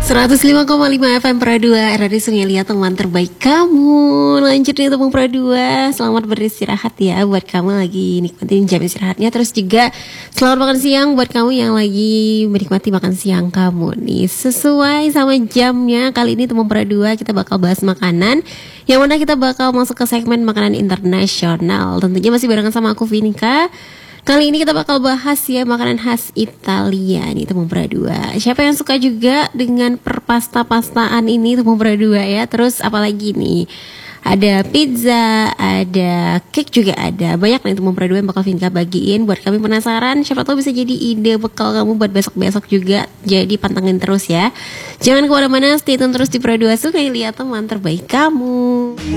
105,5 FM Pradua, RRI Sungai Liat, teman terbaik kamu. Lanjut nih teman Pradua, selamat beristirahat ya buat kamu lagi nikmatin jam istirahatnya. Terus juga selamat makan siang buat kamu yang lagi menikmati makan siang kamu nih. Sesuai sama jamnya, kali ini teman Pradua kita bakal bahas makanan, yang mana kita bakal masuk ke segmen makanan internasional. Tentunya masih barengan sama aku Vinika. Kali ini kita bakal bahas ya makanan khas Italia nih teman Pradua. Siapa yang suka juga dengan perpasta-pastaan ini teman Pradua ya. Terus apalagi nih, ada pizza, ada cake juga ada. Banyak nih teman Pradua yang bakal Vinka bagiin buat kami penasaran. Siapa tahu bisa jadi ide bekal kamu buat besok-besok juga. Jadi pantengin terus ya. Jangan kemana-mana, stay tune terus di Pradua Sungai Liat, teman terbaik kamu.